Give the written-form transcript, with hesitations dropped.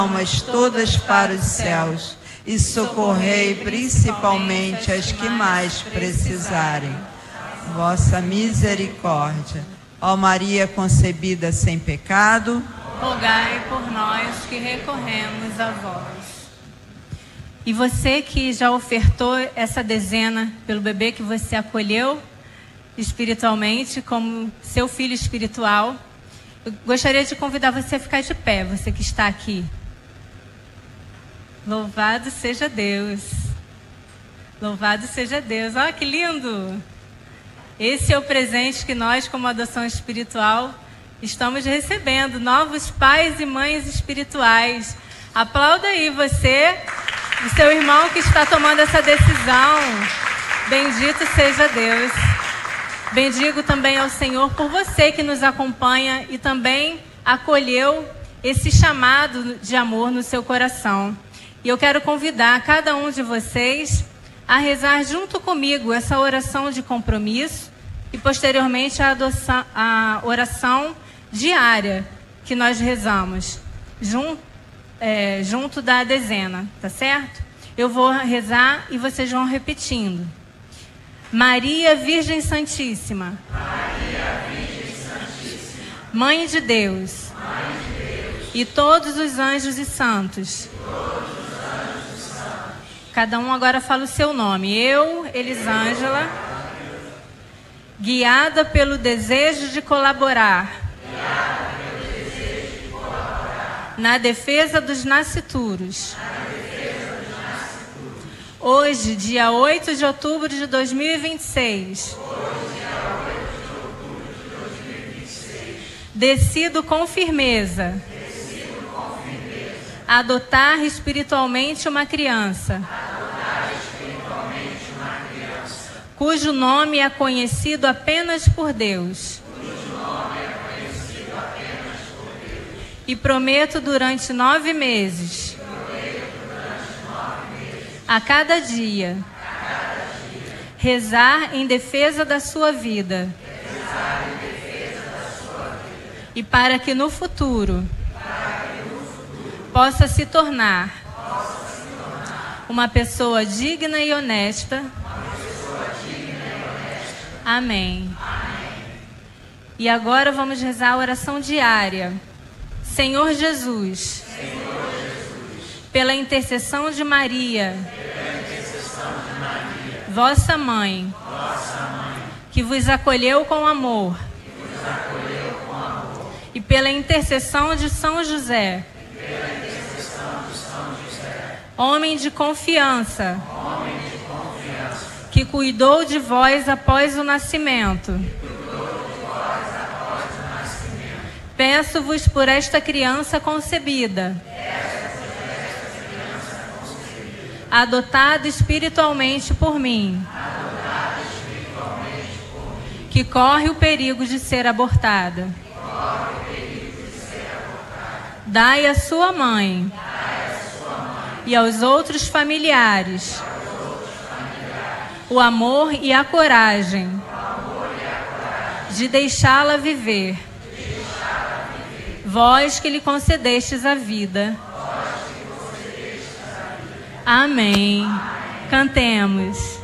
almas todas para os céus e socorrei principalmente as que mais precisarem. Vossa misericórdia. Ó Maria concebida sem pecado, rogai por nós que recorremos a vós. E você que já ofertou essa dezena pelo bebê que você acolheu espiritualmente como seu filho espiritual, eu gostaria de convidar você a ficar de pé, você que está aqui. Louvado seja Deus. Louvado seja Deus. Olha que lindo! Esse é o presente que nós, como adoção espiritual, estamos recebendo. Novos pais e mães espirituais. Aplauda aí você, o seu irmão que está tomando essa decisão. Bendito seja Deus. Bendigo também ao Senhor por você que nos acompanha e também acolheu esse chamado de amor no seu coração. E eu quero convidar cada um de vocês a rezar junto comigo essa oração de compromisso e posteriormente a oração diária que nós rezamos junto da dezena, tá certo? Eu vou rezar e vocês vão repetindo. Maria Virgem Santíssima, Mãe de Deus, e todos os anjos e santos. Cada um agora fala o seu nome. Eu, Elisângela, guiada pelo desejo de colaborar na defesa dos nascituros. Hoje, dia 8 de outubro de 2026, decido com firmeza adotar espiritualmente uma criança cujo nome é conhecido apenas por Deus. E prometo durante 9 meses, a cada dia, rezar em defesa da sua vida. E para que no futuro possa se tornar uma pessoa digna e honesta. Amém. E agora vamos rezar a oração diária. Senhor Jesus, pela intercessão de Maria, vossa mãe, que vos acolheu com amor, e pela intercessão de São José, homem de confiança, que cuidou de vós após o nascimento, peço-vos por esta criança concebida, adotada espiritualmente por mim, que corre o perigo de ser abortada. Dai à sua mãe e aos outros familiares o amor e a coragem de deixá-la viver. Vós que lhe concedestes a vida. Amém. Cantemos.